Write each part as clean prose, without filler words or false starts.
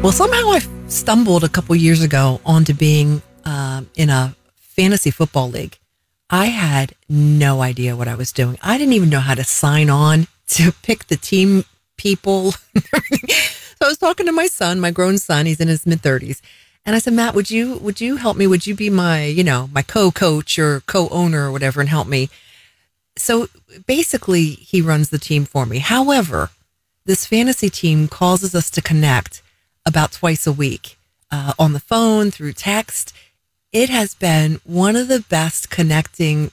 Well, somehow I stumbled a couple years ago onto being in a fantasy football league. I had no idea what I was doing. I didn't even know how to sign on to pick the team people. So I was talking to my son, my grown son. He's in his mid-30s. And I said, Matt, would you help me? Would you be my, my co-coach or co-owner or whatever and help me? So basically, he runs the team for me. However, this fantasy team causes us to connect about twice a week on the phone, through text. It has been one of the best connecting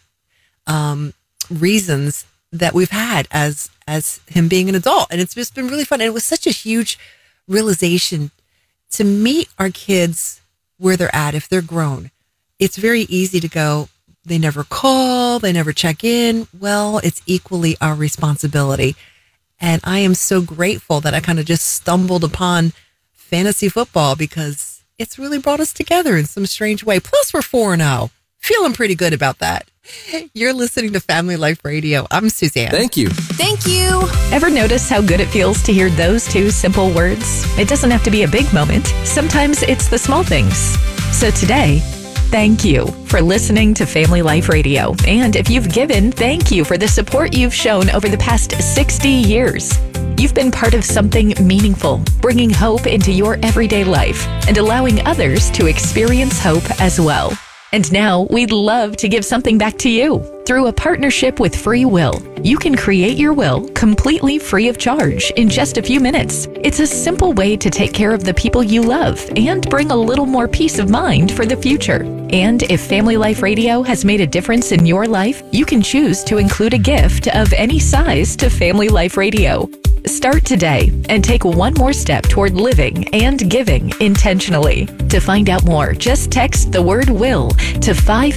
reasons that we've had as him being an adult. And it's just been really fun. And it was such a huge realization to meet our kids where they're at if they're grown. It's very easy to go, they never call, they never check in. Well, it's equally our responsibility. And I am so grateful that I kind of just stumbled upon fantasy football because it's really brought us together in some strange way. Plus, we're 4-0. Feeling pretty good about that. You're listening to Family Life Radio. I'm Suzanne. Thank you. Thank you. Ever notice how good it feels to hear those two simple words? It doesn't have to be a big moment. Sometimes it's the small things. So today, thank you for listening to Family Life Radio. And if you've given, thank you for the support you've shown over the past 60 years. You've been part of something meaningful, bringing hope into your everyday life and allowing others to experience hope as well. And now we'd love to give something back to you. Through a partnership with Free Will, you can create your will completely free of charge in just a few minutes. It's a simple way to take care of the people you love and bring a little more peace of mind for the future. And if Family Life Radio has made a difference in your life, you can choose to include a gift of any size to Family Life Radio. Start today and take one more step toward living and giving intentionally. To find out more, just text the word WILL to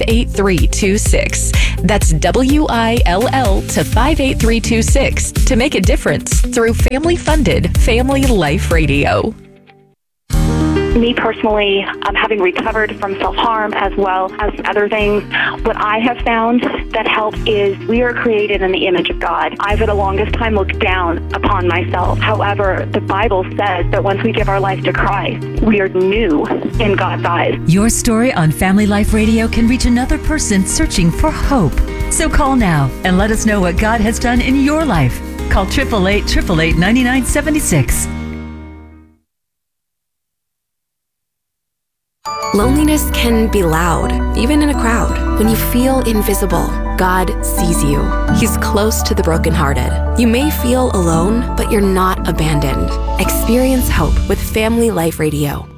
58326. That's WILL to 58326 to make a difference through family-funded Family Life Radio. Me personally, having recovered from self-harm as well as other things, what I have found that helps is we are created in the image of God. I, for the longest time, looked down upon myself. However, the Bible says that once we give our life to Christ, we are new in God's eyes. Your story on Family Life Radio can reach another person searching for hope. So call now and let us know what God has done in your life. Call 888-888-9976. Loneliness can be loud, even in a crowd. When you feel invisible, God sees you. He's close to the brokenhearted. You may feel alone, but you're not abandoned. Experience hope with Family Life Radio.